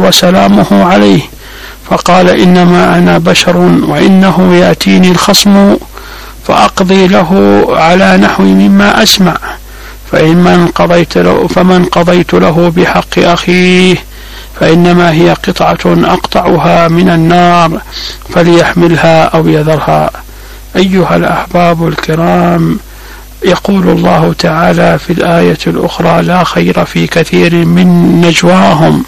وسلامه عليه، فقال: إنما أنا بشر وإنه يأتيني الخصم فأقضي له على نحو مما أسمع، فمن قضيت له بحق أخيه فإنما هي قطعة أقطعها من النار فليحملها أو يذرها. أيها الأحباب الكرام، يقول الله تعالى في الآية الأخرى: لا خير في كثير من نجواهم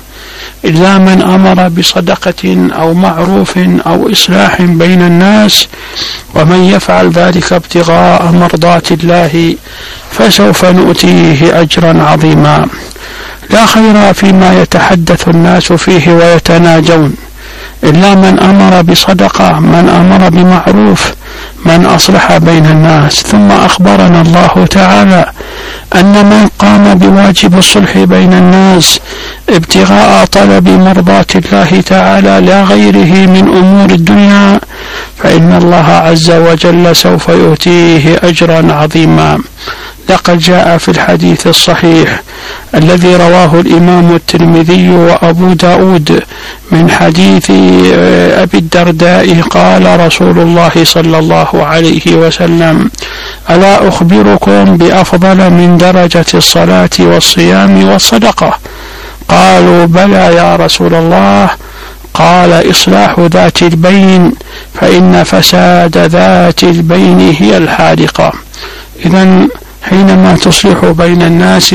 إلا من أمر بصدقة أو معروف أو إصلاح بين الناس ومن يفعل ذلك ابتغاء مرضات الله فسوف نؤتيه أجرا عظيما. لا خير فيما يتحدث الناس فيه ويتناجون إلا من أمر بصدقة، من أمر بمعروف، من أصلح بين الناس. ثم أخبرنا الله تعالى أن من قام بواجب الصلح بين الناس ابتغاء طلب مرضات الله تعالى لا غيره من أمور الدنيا فإن الله عز وجل سوف يؤتيه أجرا عظيما. لقد جاء في الحديث الصحيح الذي رواه الإمام الترمذي وأبو داود من حديث أبي الدرداء قال رسول الله صلى الله عليه وسلم: ألا أخبركم بأفضل من درجة الصلاة والصيام والصدقة؟ قالوا: بلى يا رسول الله. قال: إصلاح ذات البين، فإن فساد ذات البين هي الحالقة. إذن حينما تصلح بين الناس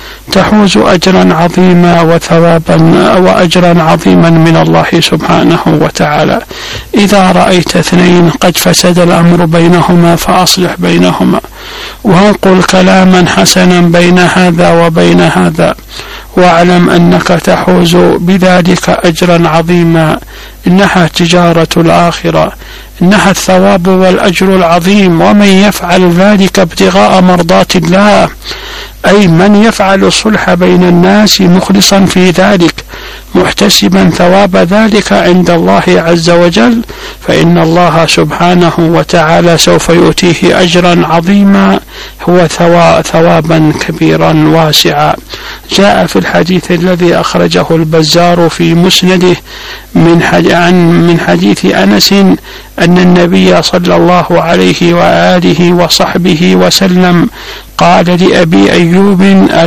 تحوز أجرا عظيما وثوابا وأجرا عظيما من الله سبحانه وتعالى. إذا رأيت اثنين قد فسد الأمر بينهما فأصلح بينهما، وانقل كلاما حسنا بين هذا وبين هذا، واعلم أنك تحوز بذلك أجرا عظيما. إنها تجارة الآخرة، إنها الثواب والأجر العظيم. ومن يفعل ذلك ابتغاء مرضات الله، أي من يفعل الصلح بين الناس مخلصا في ذلك محتسبا ثواب ذلك عند الله عز وجل، فإن الله سبحانه وتعالى سوف يؤتيه أجرا عظيما، هو ثوابا كبيرا واسعا. جاء في الحديث الذي أخرجه البزار في مسنده من حديث أنس أن النبي صلى الله عليه وآله وصحبه وسلم قال لأبي أيوب: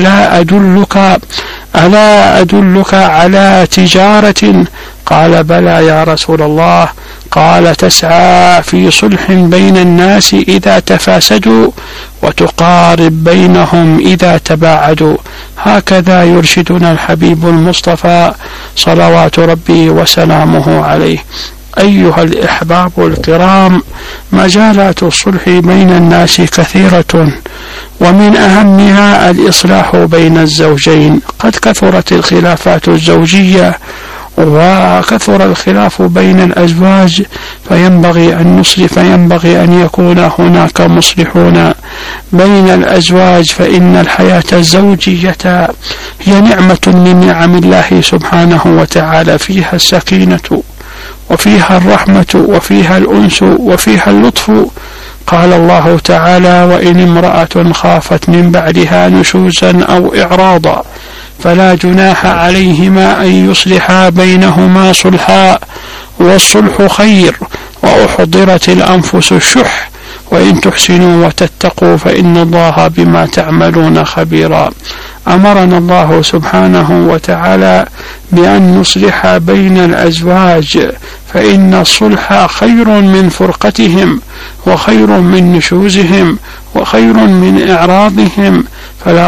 ألا أدلك على تجارة؟ قال: بلى يا رسول الله. قال: تسعى في صلح بين الناس إذا تفاسدوا وتقارب بينهم إذا تباعدوا. هكذا يرشدنا الحبيب المصطفى صلوات ربي وسلامه عليه. أيها الأحباب الكرام، مجالات الصلح بين الناس كثيرة، ومن أهمها الإصلاح بين الزوجين. قد كثرت الخلافات الزوجية وكثر الخلاف بين الأزواج، فينبغي أن يكون هناك مصلحون بين الأزواج، فإن الحياة الزوجية هي نعمة من نعم الله سبحانه وتعالى، فيها السكينة وفيها الرحمة وفيها الأنس وفيها اللطف. قال الله تعالى: وإن امرأة خافت من بعدها نشوزا أو إعراضا فلا جناح عليهما أن يصلحا بينهما صلحا والصلح خير وأحضرت الأنفس الشح وإن تحسنوا وتتقوا فإن الله بما تعملون خبيرا. أمرنا الله سبحانه وتعالى بأن نصلح بين الأزواج، فإن الصلح خير من فرقتهم وخير من نشوزهم وخير من إعراضهم. فلا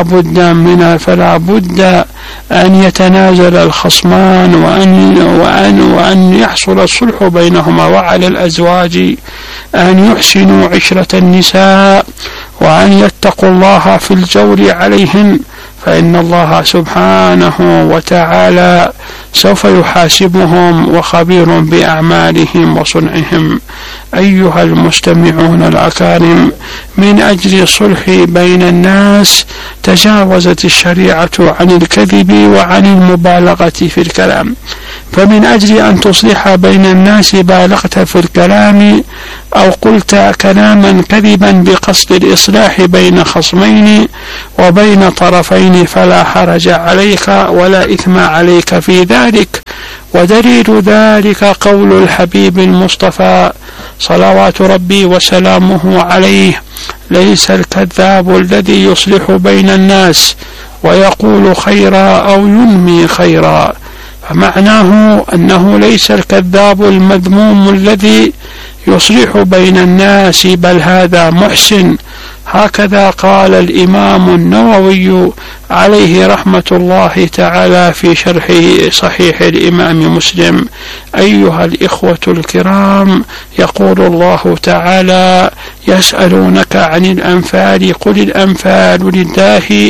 بد أن يتنازل الخصمان وأن يحصل الصلح بينهما. وعلى الأزواج أن يحسنوا عشرة النساء وأن يتقوا الله في الجور عليهن، فإن الله سبحانه وتعالى سوف يحاسبهم وخبير بأعمالهم وصنعهم. أيها المستمعون الأكارم، من أجل الصلح بين الناس تجاوزت الشريعة عن الكذب وعن المبالغة في الكلام، فمن أجل أن تصلح بين الناس بالغت في الكلام أو قلت كلاما كذبا بقصد الإصلاح بين خصمين وبين طرفين فلا حرج عليك ولا إثم عليك في ذلك، ودليل ذلك قول الحبيب المصطفى صلوات ربي وسلامه عليه: ليس الكذاب الذي يصلح بين الناس ويقول خيرا أو ينمي خيرا. فمعناه أنه ليس الكذاب المذموم الذي يصلح بين الناس، بل هذا محسن. هكذا قال الإمام النووي عليه رحمة الله تعالى في شرح صحيح الإمام مسلم: أيها الإخوة الكرام، يقول الله تعالى: يسألونك عن الأنفال، قل الأنفال لله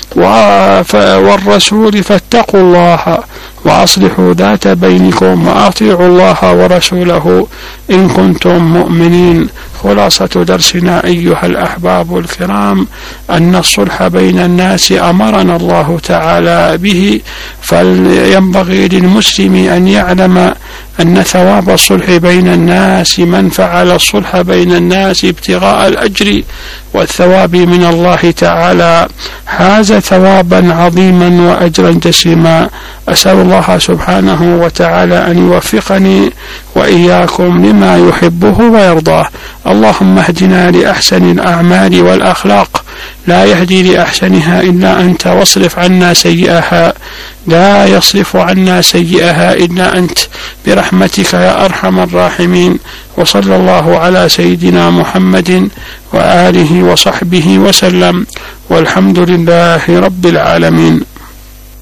والرسول فاتقوا الله وأصلحوا ذات بينكم وأطيعوا الله ورسوله إن كنتم مؤمنين. خلاصة درسنا أيها الأحباب الكرام أن الصلح بين الناس أمرنا الله تعالى به، فينبغي للمسلم أن يعلم أن ثواب الصلح بين الناس، من فعل الصلح بين الناس ابتغاء الأجر والثواب من الله تعالى حاز ثوابا عظيما وأجرا جسيما. أسأل الله سبحانه وتعالى أن يوفقني وإياكم لما يحبه ويرضاه. اللهم اهدنا لأحسن الأعمال والأخلاق، لا يهدي لأحسنها إلا أنت، واصرف عنا سيئها، لا يصرف عنا سيئها إلا أنت، برحمتك يا أرحم الراحمين. وصلى الله على سيدنا محمد وآله وصحبه وسلم، والحمد لله رب العالمين.